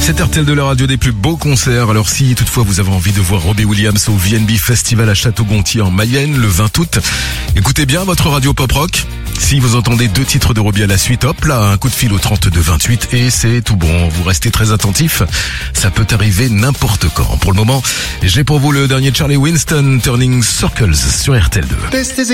C'est RTL de la radio des plus beaux concerts. Alors si toutefois vous avez envie de voir Robbie Williams au VNB Festival à Château-Gontier en Mayenne le 20 août, écoutez bien votre radio pop rock. Si vous entendez 2 titres de Robbie à la suite, hop là, un coup de fil au 32 28 et c'est tout bon. Vous restez très attentifs, ça peut arriver n'importe quand. Pour le moment, j'ai pour vous le dernier Charlie Winston, Turning Circles sur RTL2.